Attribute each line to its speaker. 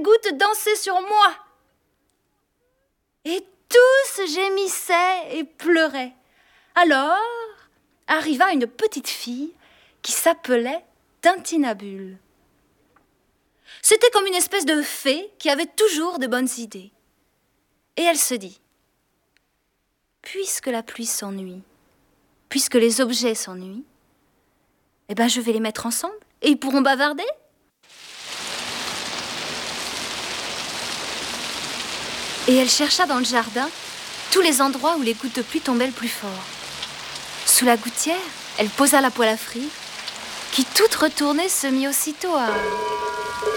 Speaker 1: gouttes dansaient sur moi. Et tous gémissaient et pleuraient. Alors arriva une petite fille qui s'appelait Tintinabule. C'était comme une espèce de fée qui avait toujours de bonnes idées. Et elle se dit, puisque la pluie s'ennuie, puisque les objets s'ennuient, eh ben je vais les mettre ensemble et ils pourront bavarder. Et elle chercha dans le jardin tous les endroits où les gouttes de pluie tombaient le plus fort. Sous la gouttière, elle posa la poêle à frire, qui toute retournée se mit aussitôt à